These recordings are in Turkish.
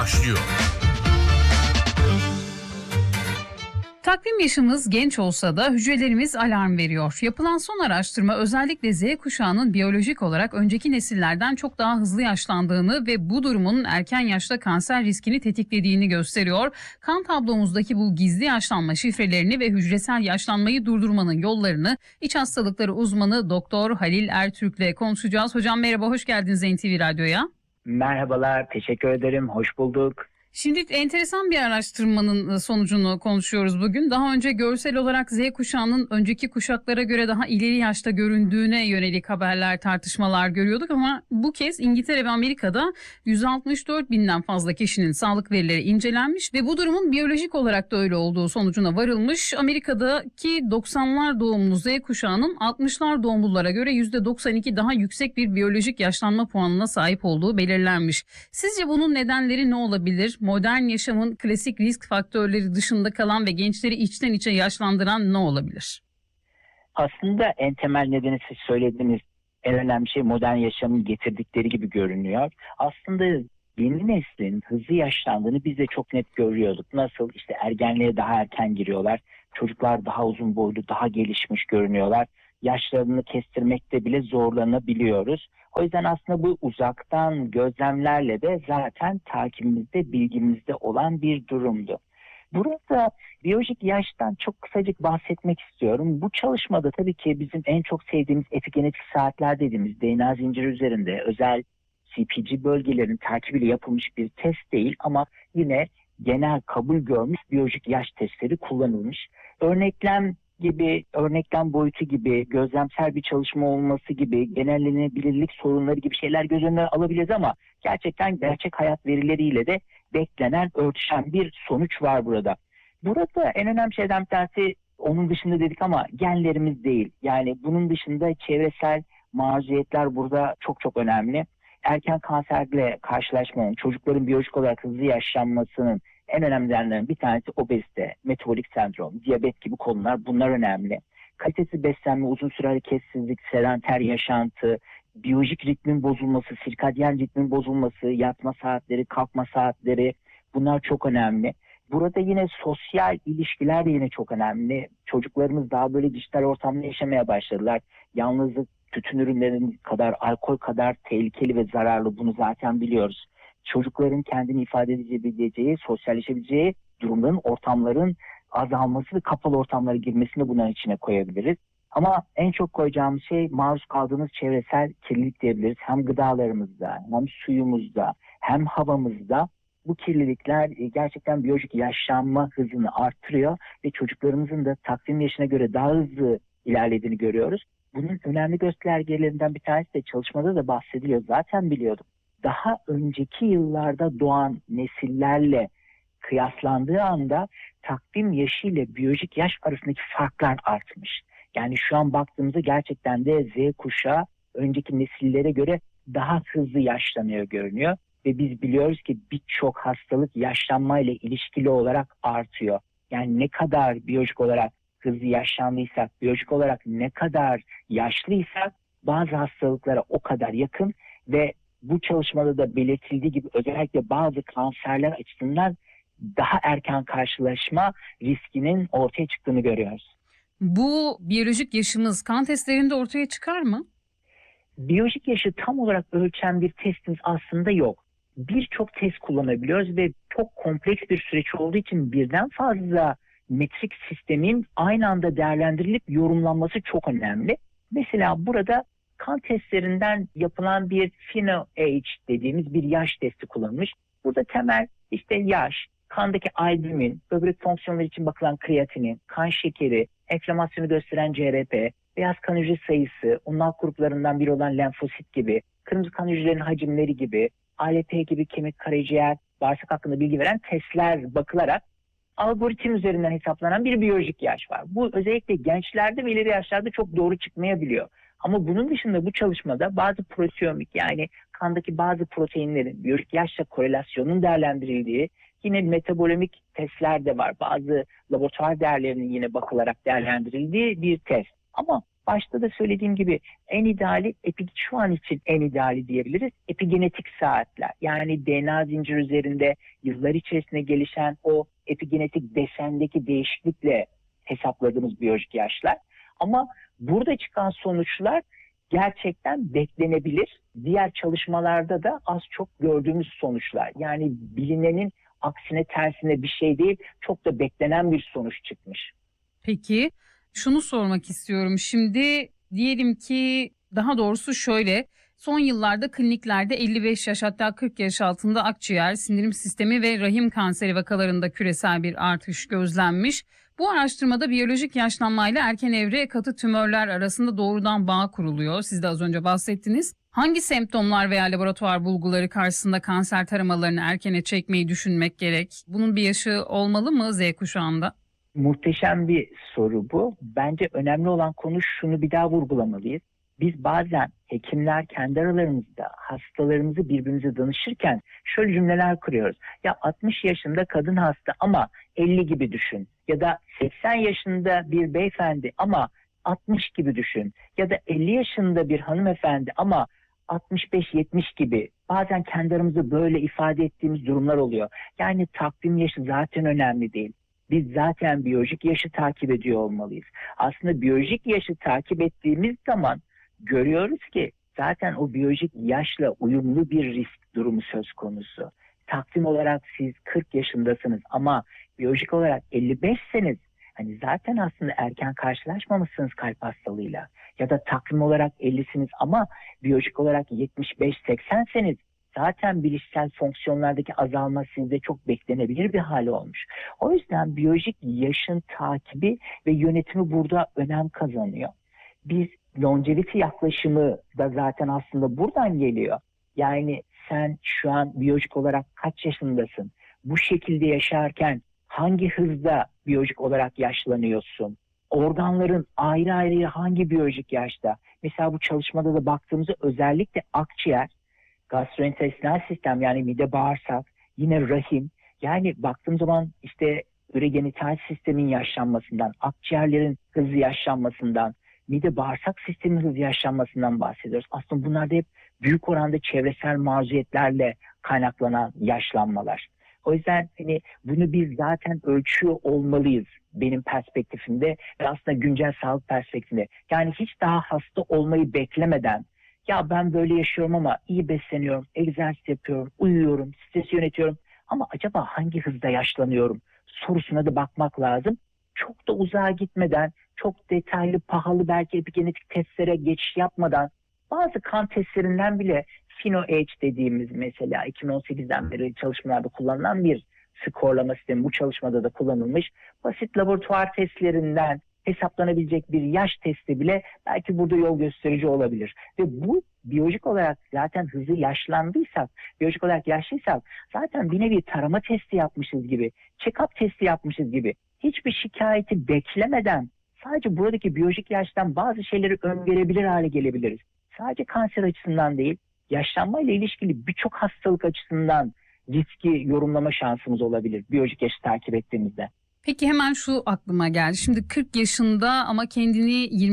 başlıyor. Takvim yaşımız genç olsa da hücrelerimiz alarm veriyor. Yapılan son araştırma özellikle Z kuşağının biyolojik olarak önceki nesillerden çok daha hızlı yaşlandığını ve bu durumun erken yaşta kanser riskini tetiklediğini gösteriyor. Kan tablomuzdaki bu gizli yaşlanma şifrelerini ve hücresel yaşlanmayı durdurmanın yollarını iç hastalıkları uzmanı Doktor Halil Ertürk'le konuşacağız. Hocam merhaba, hoş geldiniz NTV Radyo'ya. Merhabalar, teşekkür ederim. Hoş bulduk. Şimdi enteresan bir araştırmanın sonucunu konuşuyoruz bugün. Daha önce görsel olarak Z kuşağının önceki kuşaklara göre daha ileri yaşta göründüğüne yönelik haberler, tartışmalar görüyorduk ama bu kez İngiltere ve Amerika'da 164 binden fazla kişinin sağlık verileri incelenmiş ve bu durumun biyolojik olarak da öyle olduğu sonucuna varılmış. Amerika'daki 90'lar doğumlu Z kuşağının 60'lar doğumlulara göre %92 daha yüksek bir biyolojik yaşlanma puanına sahip olduğu belirlenmiş. Sizce bunun nedenleri ne olabilir? Modern yaşamın klasik risk faktörleri dışında kalan ve gençleri içten içe yaşlandıran ne olabilir? Aslında en temel nedeni siz söylediğiniz en önemli şey modern yaşamın getirdikleri gibi görünüyor. Aslında yeni neslin hızlı yaşlandığını biz de çok net görüyorduk. Nasıl? İşte ergenliğe daha erken giriyorlar. Çocuklar daha uzun boylu, daha gelişmiş görünüyorlar. Yaşlarını kestirmekte bile zorlanabiliyoruz. O yüzden aslında bu uzaktan gözlemlerle de zaten takibimizde, bilgimizde olan bir durumdu. Burada biyolojik yaştan çok kısacık bahsetmek istiyorum. Bu çalışmada tabii ki bizim en çok sevdiğimiz epigenetik saatler dediğimiz DNA zinciri üzerinde özel CPG bölgelerin takibiyle yapılmış bir test değil ama yine genel kabul görmüş biyolojik yaş testleri kullanılmış. Örneklem boyutu gibi, gözlemsel bir çalışma olması gibi, genellenebilirlik sorunları gibi şeyler göz önüne alabiliriz ama gerçekten gerçek hayat verileriyle de beklenen, örtüşen bir sonuç var burada. Burada en önemli şeyden bir tanesi, onun dışında dedik ama genlerimiz değil. Yani bunun dışında çevresel maruziyetler burada çok çok önemli. Erken kanserle karşılaşmanın, çocukların biyolojik olarak hızlı yaşlanmasının en önemli nedenlerinden bir tanesi obezite, metabolik sendrom, diyabet gibi konular, bunlar önemli. Kalitesiz beslenme, uzun süre hareketsizlik, sedanter yaşantı, biyolojik ritmin bozulması, sirkadyen ritmin bozulması, yatma saatleri, kalkma saatleri, bunlar çok önemli. Burada yine sosyal ilişkiler de yine çok önemli. Çocuklarımız daha böyle dijital ortamda yaşamaya başladılar. Yalnızlık, tütün ürünlerinin kadar, alkol kadar tehlikeli ve zararlı, bunu zaten biliyoruz. Çocukların kendini ifade edebileceği, sosyalleşebileceği durumların, ortamların azalması ve kapalı ortamlara girmesini bunların içine koyabiliriz. Ama en çok koyacağımız şey maruz kaldığımız çevresel kirlilik diyebiliriz. Hem gıdalarımızda, hem suyumuzda, hem havamızda bu kirlilikler gerçekten biyolojik yaşlanma hızını arttırıyor ve çocuklarımızın da takvim yaşına göre daha hızlı ilerlediğini görüyoruz. Bunun önemli göstergelerinden bir tanesi de çalışmada da bahsediliyor. Zaten biliyordum. Daha önceki yıllarda doğan nesillerle kıyaslandığı anda takvim yaşı ile biyolojik yaş arasındaki farklar artmış. Yani şu an baktığımızda gerçekten de Z kuşağı önceki nesillere göre daha hızlı yaşlanıyor görünüyor. Ve biz biliyoruz ki birçok hastalık yaşlanmayla ilişkili olarak artıyor. Yani ne kadar biyolojik olarak hızlı yaşlandıysak, biyolojik olarak ne kadar yaşlıysak bazı hastalıklara o kadar yakın ve bu çalışmada da belirtildiği gibi özellikle bazı kanserler açısından daha erken karşılaşma riskinin ortaya çıktığını görüyoruz. Bu biyolojik yaşımız kan testlerinde ortaya çıkar mı? Biyolojik yaşı tam olarak ölçen bir testimiz aslında yok. Birçok test kullanabiliyoruz ve çok kompleks bir süreç olduğu için birden fazla metrik sistemin aynı anda değerlendirilip yorumlanması çok önemli. Mesela burada kan testlerinden yapılan bir PhenoAge dediğimiz bir yaş testi kullanılmış. Burada temel işte yaş, kandaki albumin, böbrek fonksiyonları için bakılan kreatinin, kan şekeri, enflamasyonu gösteren CRP, beyaz kan hücre sayısı, unlu gruplarından biri olan lenfosit gibi, kırmızı kan hücrelerin hacimleri gibi, ALP gibi kemik, karaciğer, bağırsak hakkında bilgi veren testler bakılarak algoritma üzerinden hesaplanan bir biyolojik yaş var. Bu özellikle gençlerde ve ileri yaşlarda çok doğru çıkmayabiliyor. Ama bunun dışında bu çalışmada bazı proteomik, yani kandaki bazı proteinlerin biyolojik yaşla korelasyonun değerlendirildiği, yine metabolimik testler de var. Bazı laboratuvar değerlerinin yine bakılarak değerlendirildiği bir test. Ama Başta da söylediğim gibi en ideali, şu an için en ideali diyebiliriz, epigenetik saatler. Yani DNA zinciri üzerinde yıllar içerisinde gelişen o epigenetik desendeki değişiklikle hesapladığımız biyolojik yaşlar. Ama burada çıkan sonuçlar gerçekten beklenebilir. Diğer çalışmalarda da az çok gördüğümüz sonuçlar. Yani bilinenin aksine tersine bir şey değil, çok da beklenen bir sonuç çıkmış. Peki şunu sormak istiyorum. Şimdi diyelim ki, daha doğrusu şöyle, son yıllarda kliniklerde 55 yaş hatta 40 yaş altında akciğer, sindirim sistemi ve rahim kanseri vakalarında küresel bir artış gözlenmiş. Bu araştırmada biyolojik yaşlanmayla erken evre katı tümörler arasında doğrudan bağ kuruluyor. Siz de az önce bahsettiniz. Hangi semptomlar veya laboratuvar bulguları karşısında kanser taramalarını erkene çekmeyi düşünmek gerek? Bunun bir yaşı olmalı mı Z kuşağında? Muhteşem bir soru bu. Bence önemli olan konu, şunu bir daha vurgulamalıyız. Biz bazen hekimler kendi aralarımızda hastalarımızı birbirimize danışırken şöyle cümleler kuruyoruz. Ya 60 yaşında kadın hasta ama 50 gibi düşün. Ya da 80 yaşında bir beyefendi ama 60 gibi düşün. Ya da 50 yaşında bir hanımefendi ama 65-70 gibi. Bazen kendi aramızda böyle ifade ettiğimiz durumlar oluyor. Yani takvim yaşı zaten önemli değil. Biz zaten biyolojik yaşı takip ediyor olmalıyız. Aslında biyolojik yaşı takip ettiğimiz zaman görüyoruz ki zaten o biyolojik yaşla uyumlu bir risk durumu söz konusu. Takvim olarak siz 40 yaşındasınız ama biyolojik olarak 55'seniz hani zaten aslında erken karşılaşmamışsınız kalp hastalığıyla. Ya da takvim olarak 50'siniz ama biyolojik olarak 75-80'seniz zaten bilişsel fonksiyonlardaki azalma sizde çok beklenebilir bir hale olmuş. O yüzden biyolojik yaşın takibi ve yönetimi burada önem kazanıyor. Biz longevity yaklaşımı da zaten aslında buradan geliyor. Yani sen şu an biyolojik olarak kaç yaşındasın? Bu şekilde yaşarken hangi hızda biyolojik olarak yaşlanıyorsun? Organların ayrı ayrı hangi biyolojik yaşta? Mesela bu çalışmada da baktığımızda özellikle akciğer, gastrointestinal sistem yani mide bağırsak, yine rahim, yani baktığım zaman işte ürogenital sistemin yaşlanmasından, akciğerlerin hızlı yaşlanmasından, mide bağırsak sistemin hızlı yaşlanmasından bahsediyoruz. Aslında bunlar da hep büyük oranda çevresel maruziyetlerle kaynaklanan yaşlanmalar. O yüzden hani bunu biz zaten ölçüyor olmalıyız benim perspektifimde ve aslında güncel sağlık perspektifinde. Yani hiç daha hasta olmayı beklemeden, ya ben böyle yaşıyorum ama iyi besleniyorum, egzersiz yapıyorum, uyuyorum, stresi yönetiyorum ama acaba hangi hızda yaşlanıyorum sorusuna da bakmak lazım. Çok da uzağa gitmeden, çok detaylı, pahalı belki epigenetik testlere geçiş yapmadan, bazı kan testlerinden bile PhenoAge dediğimiz, mesela 2018'den beri çalışmalarda kullanılan bir skorlama sistemi, bu çalışmada da kullanılmış. Basit laboratuvar testlerinden hesaplanabilecek bir yaş testi bile belki burada yol gösterici olabilir. Ve bu biyolojik olarak zaten hızlı yaşlandıysak, biyolojik olarak yaşlıysak zaten bir nevi tarama testi yapmışız gibi, check-up testi yapmışız gibi. Hiçbir şikayeti beklemeden sadece buradaki biyolojik yaştan bazı şeyleri öngörebilir hale gelebiliriz. Sadece kanser açısından değil, yaşlanmayla ilişkili birçok hastalık açısından riski yorumlama şansımız olabilir biyolojik yaşı takip ettiğimizde. Peki hemen şu aklıma geldi. Şimdi 40 yaşında ama kendini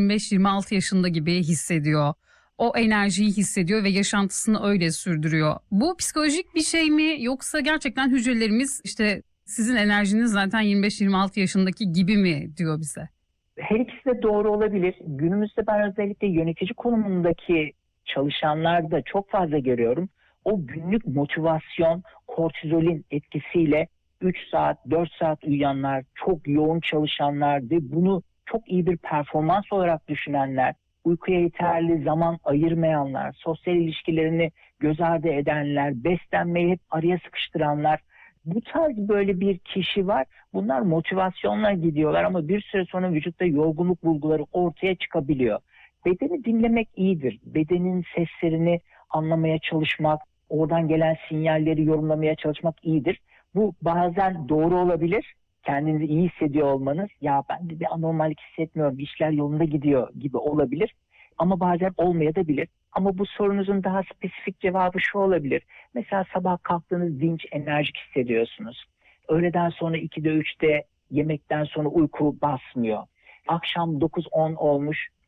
25-26 yaşında gibi hissediyor. O enerjiyi hissediyor ve yaşantısını öyle sürdürüyor. Bu psikolojik bir şey mi, yoksa gerçekten hücrelerimiz işte sizin enerjiniz zaten 25-26 yaşındaki gibi mi diyor bize? Her ikisi de doğru olabilir. Günümüzde ben özellikle yönetici konumundaki çalışanlarda çok fazla görüyorum. O günlük motivasyon, kortizolin etkisiyle 3 saat, 4 saat uyuyanlar, çok yoğun çalışanlar ve bunu çok iyi bir performans olarak düşünenler, uykuya yeterli zaman ayırmayanlar, sosyal ilişkilerini göz ardı edenler, beslenmeyi hep araya sıkıştıranlar, bu tarz böyle bir kişi var. Bunlar motivasyonla gidiyorlar ama bir süre sonra vücutta yorgunluk bulguları ortaya çıkabiliyor. Bedeni dinlemek iyidir. Bedenin seslerini anlamaya çalışmak, oradan gelen sinyalleri yorumlamaya çalışmak iyidir. Bu bazen doğru olabilir. Kendinizi iyi hissediyor olmanız, ya ben de bir anormallik hissetmiyorum, işler yolunda gidiyor gibi olabilir. Ama bazen olmayabilir. Ama bu sorunuzun daha spesifik cevabı şu olabilir. Mesela sabah kalktığınız dinç, enerjik hissediyorsunuz. Öğleden sonra 2'de 3'te yemekten sonra uyku basmıyor. Akşam 9-10 olmuş,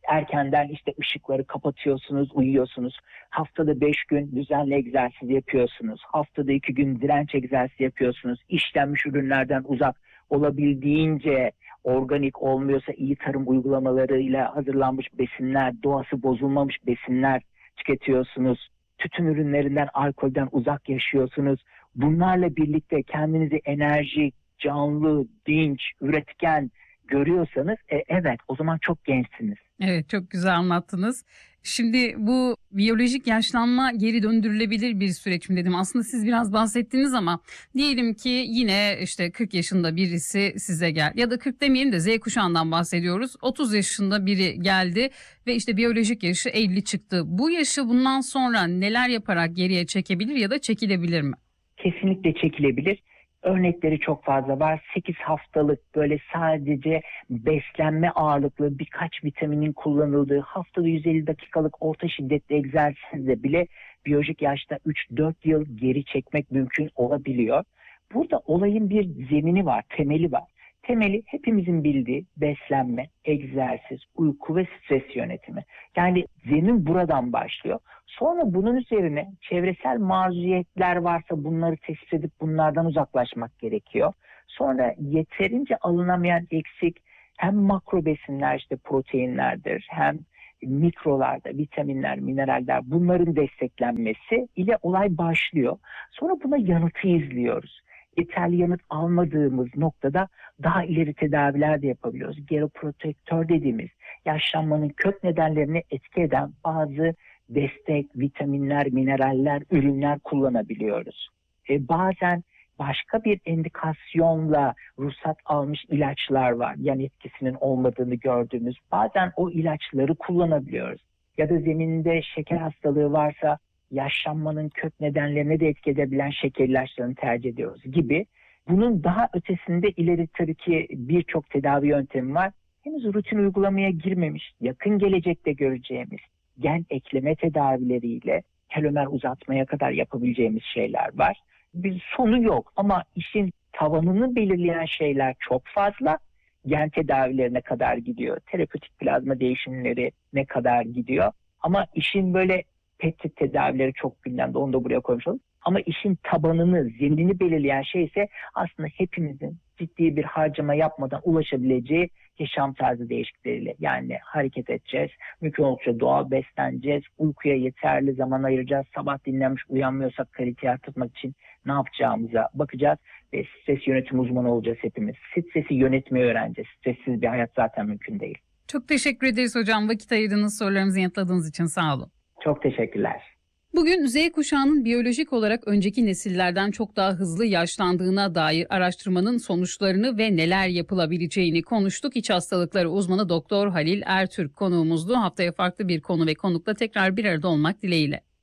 Erkenden işte ışıkları kapatıyorsunuz, uyuyorsunuz. Haftada 5 gün düzenli egzersiz yapıyorsunuz. Haftada 2 gün direnç egzersizi yapıyorsunuz. İşlenmiş ürünlerden uzak, olabildiğince organik, olmuyorsa iyi tarım uygulamalarıyla hazırlanmış besinler, doğası bozulmamış besinler tüketiyorsunuz. Tütün ürünlerinden, alkolden uzak yaşıyorsunuz. Bunlarla birlikte kendinizi enerjik, canlı, dinç, üretken görüyorsanız evet, o zaman çok gençsiniz. Evet, çok güzel anlattınız. Şimdi bu biyolojik yaşlanma geri döndürülebilir bir süreç mi dedim. Aslında siz biraz bahsettiniz ama diyelim ki yine işte 40 yaşında birisi size gel ya da 40 demeyelim de Z kuşağından bahsediyoruz. 30 yaşında biri geldi ve işte biyolojik yaşı 50 çıktı. Bu yaşı bundan sonra neler yaparak geriye çekebilir ya da çekilebilir mi? Kesinlikle çekilebilir. Örnekleri çok fazla var. 8 haftalık böyle sadece beslenme ağırlıklı birkaç vitaminin kullanıldığı, haftada 150 dakikalık orta şiddetli egzersizle bile biyolojik yaşta 3-4 yıl geri çekmek mümkün olabiliyor. Burada olayın bir zemini var, temeli var. Temeli hepimizin bildiği beslenme, egzersiz, uyku ve stres yönetimi. Yani zemin buradan başlıyor. Sonra bunun üzerine çevresel maruziyetler varsa bunları tespit edip bunlardan uzaklaşmak gerekiyor. Sonra yeterince alınamayan eksik hem makro besinler, işte proteinlerdir, hem mikrolarda vitaminler, mineraller, bunların desteklenmesi ile olay başlıyor. Sonra buna yanıtı izliyoruz. Yeterli yanıt almadığımız noktada daha ileri tedaviler de yapabiliyoruz. Geroprotektör dediğimiz yaşlanmanın kök nedenlerini etki eden bazı destek, vitaminler, mineraller, ürünler kullanabiliyoruz. Bazen başka bir indikasyonla ruhsat almış ilaçlar var. Yan etkisinin olmadığını gördüğümüz. Bazen o ilaçları kullanabiliyoruz. Ya da zeminde şeker hastalığı varsa yaşlanmanın kök nedenlerine de etki edebilen şeker ilaçlarını tercih ediyoruz gibi. Bunun daha ötesinde ileri tabii ki birçok tedavi yöntemi var. Henüz rutin uygulamaya girmemiş, yakın gelecekte göreceğimiz gen ekleme tedavileriyle telomer uzatmaya kadar yapabileceğimiz şeyler var. Bir sonu yok ama işin tavanını belirleyen şeyler çok fazla. Gen tedavilerine kadar gidiyor. Terapötik plazma değişimleri ne kadar gidiyor. Ama işin böyle peptit tedavileri çok gündemde. Onu da buraya koymuş olalım. Ama işin tabanını, zeminini belirleyen şey ise aslında hepimizin ciddi bir harcama yapmadan ulaşabileceği yaşam tarzı değişiklikleriyle. Yani hareket edeceğiz, mümkün oldukça doğal besleneceğiz, uykuya yeterli zaman ayıracağız, sabah dinlenmiş uyanmıyorsak kaliteyi arttırmak için ne yapacağımıza bakacağız ve stres yönetimi uzmanı olacağız hepimiz. Stresi yönetmeyi öğreneceğiz. Stressiz bir hayat zaten mümkün değil. Çok teşekkür ederiz hocam. Vakit ayırdığınız, sorularımızı yanıtladığınız için sağ olun. Çok teşekkürler. Bugün Z kuşağının biyolojik olarak önceki nesillerden çok daha hızlı yaşlandığına dair araştırmanın sonuçlarını ve neler yapılabileceğini konuştuk. İç hastalıkları uzmanı Doktor Halil Ertürk konuğumuzdu. Haftaya farklı bir konu ve konukla tekrar bir arada olmak dileğiyle.